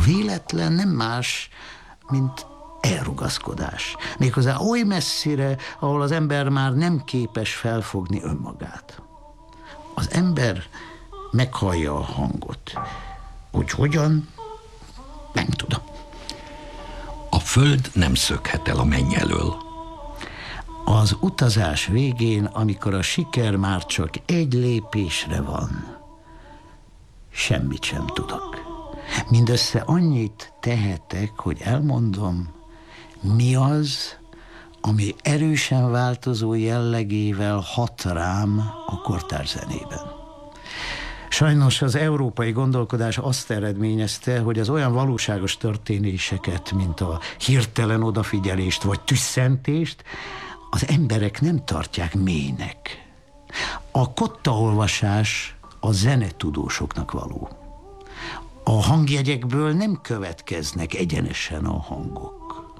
véletlen nem más, mint elrugaszkodás. Méghozzá oly messzire, ahol az ember már nem képes felfogni önmagát. Az ember meghallja a hangot. Hogy hogyan? Nem tudom. A föld nem szökhet el a menny elől. Az utazás végén, amikor a siker már csak egy lépésre van, semmit sem tudok. Mindössze annyit tehetek, hogy elmondom, mi az, ami erősen változó jellegével hat rám a kortárs zenében. Sajnos az európai gondolkodás azt eredményezte, hogy az olyan valóságos történéseket, mint a hirtelen odafigyelést vagy tüsszentést, az emberek nem tartják mélynek. A kottaolvasás a zenetudósoknak való. A hangjegyekből nem következnek egyenesen a hangok.